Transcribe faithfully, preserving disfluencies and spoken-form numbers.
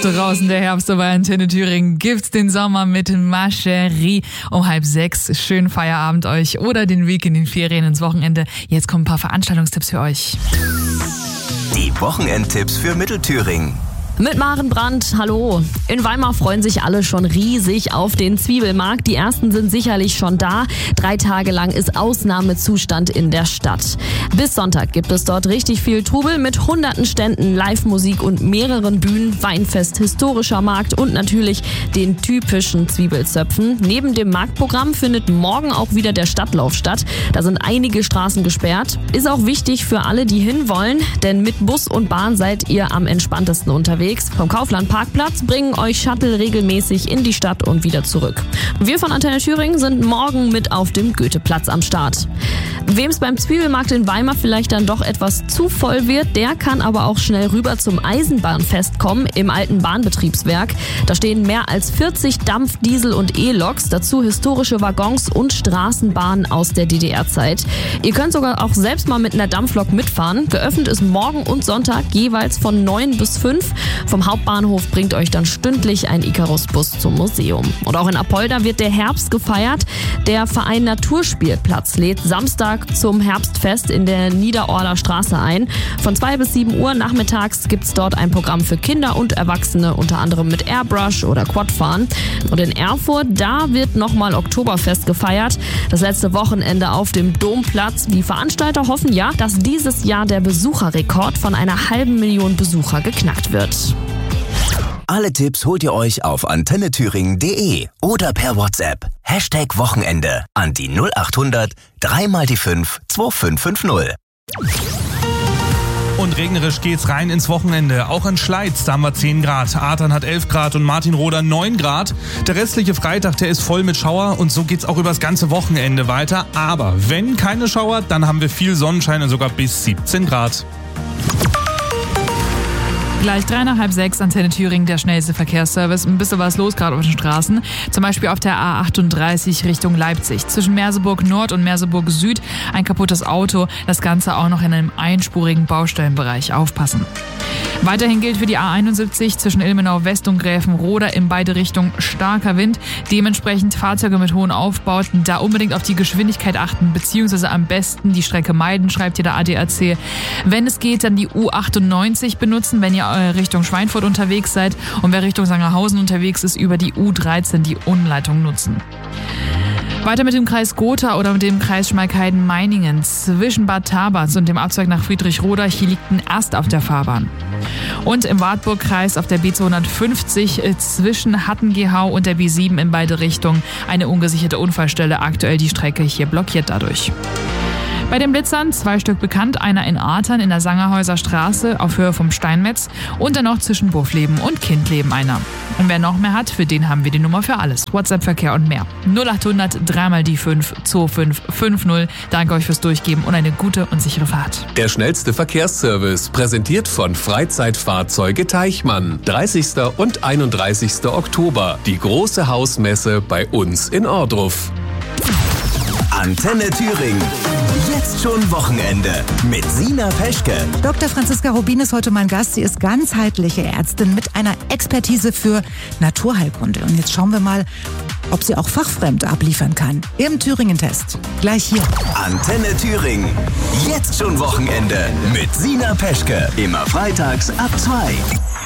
Draußen der Herbst, so bei Antenne Thüringen gibt's den Sommer mit Ma Chérie um halb sechs. Schönen Feierabend euch oder den Weg in den Ferien ins Wochenende. Jetzt kommen ein paar Veranstaltungstipps für euch. Die Wochenendtipps für Mittelthüringen. Mit Maren Brandt, hallo. In Weimar freuen sich alle schon riesig auf den Zwiebelmarkt. Die ersten sind sicherlich schon da. Drei Tage lang ist Ausnahmezustand in der Stadt. Bis Sonntag gibt es dort richtig viel Trubel mit hunderten Ständen, Live-Musik und mehreren Bühnen, Weinfest, historischer Markt und natürlich den typischen Zwiebelzöpfen. Neben dem Marktprogramm findet morgen auch wieder der Stadtlauf statt. Da sind einige Straßen gesperrt. Ist auch wichtig für alle, die hinwollen, denn mit Bus und Bahn seid ihr am entspanntesten unterwegs. Vom Kaufland Parkplatz bringen euch Shuttle regelmäßig in die Stadt und wieder zurück. Wir von Antenne Thüringen sind morgen mit auf dem Goetheplatz am Start. Wem es beim Zwiebelmarkt in Weimar vielleicht dann doch etwas zu voll wird, der kann aber auch schnell rüber zum Eisenbahnfest kommen im alten Bahnbetriebswerk. Da stehen mehr als vierzig Dampf-, Diesel- und E-Loks, dazu historische Waggons und Straßenbahnen aus der D D R-Zeit. Ihr könnt sogar auch selbst mal mit einer Dampflok mitfahren. Geöffnet ist morgen und Sonntag jeweils von neun bis fünf. Vom Hauptbahnhof bringt euch dann stündlich ein Icarus-Bus zum Museum. Und auch in Apolda wird der Herbst gefeiert. Der Verein Naturspielplatz lädt Samstag zum Herbstfest in der Niederorler Straße ein. Von zwei bis sieben Uhr nachmittags gibt es dort ein Programm für Kinder und Erwachsene, unter anderem mit Airbrush oder Quadfahren. Und in Erfurt, da wird nochmal Oktoberfest gefeiert. Das letzte Wochenende auf dem Domplatz. Die Veranstalter hoffen ja, dass dieses Jahr der Besucherrekord von einer halben Million Besucher geknackt wird. Alle Tipps holt ihr euch auf antennethüringen punkt de oder per WhatsApp. Hashtag Wochenende an die null acht hundert drei mal die fünf zwei fünf fünf null. Und regnerisch geht's rein ins Wochenende. Auch in Schleiz, da haben wir zehn Grad. Adern hat elf Grad und Martinroda neun Grad. Der restliche Freitag, der ist voll mit Schauer und so geht's auch übers ganze Wochenende weiter. Aber wenn keine Schauer, dann haben wir viel Sonnenschein und sogar bis siebzehn Grad. Gleich drei nach halb sechs, Antenne Thüringen, der schnellste Verkehrsservice. Ein bisschen was los gerade auf den Straßen. Zum Beispiel auf der A achtunddreißig Richtung Leipzig. Zwischen Merseburg Nord und Merseburg Süd ein kaputtes Auto. Das Ganze auch noch in einem einspurigen Baustellenbereich. Aufpassen. Weiterhin gilt für die A einundsiebzig zwischen Ilmenau West und Gräfenroda in beide Richtungen starker Wind. Dementsprechend Fahrzeuge mit hohen Aufbauten da unbedingt auf die Geschwindigkeit achten, beziehungsweise am besten die Strecke meiden, schreibt hier der A D A C. Wenn es geht, dann die U achtundneunzig benutzen, wenn ihr Richtung Schweinfurt unterwegs seid, und wer Richtung Sangerhausen unterwegs ist, über die U dreizehn die Umleitung nutzen. Weiter mit dem Kreis Gotha oder mit dem Kreis Schmalkalden-Meiningen. Zwischen Bad Tabatz und dem Abzweig nach Friedrichroda, hier liegt ein Ast auf der Fahrbahn. Und im Wartburg-Kreis auf der B zweihundertfünfzig zwischen Hattengehau und der B sieben in beide Richtungen eine ungesicherte Unfallstelle. Aktuell die Strecke hier blockiert dadurch. Bei den Blitzern zwei Stück bekannt, einer in Artern in der Sangerhäuser Straße auf Höhe vom Steinmetz und dann noch zwischen Buffleben und Kindleben einer. Und wer noch mehr hat, für den haben wir die Nummer für alles. WhatsApp-Verkehr und mehr. null acht hundert drei mal die fünf zwei fünf fünf null. Danke euch fürs Durchgeben und eine gute und sichere Fahrt. Der schnellste Verkehrsservice, präsentiert von Freizeitfahrzeuge Teichmann. dreißigsten und einunddreißigsten Oktober. Die große Hausmesse bei uns in Ohrdruf. Antenne Thüringen. Jetzt schon Wochenende mit Sina Peschke. Doktor Franziska Rubin ist heute mein Gast. Sie ist ganzheitliche Ärztin mit einer Expertise für Naturheilkunde. Und jetzt schauen wir mal, ob sie auch fachfremd abliefern kann. Im Thüringen-Test. Gleich hier. Antenne Thüringen. Jetzt schon Wochenende mit Sina Peschke. Immer freitags ab zwei.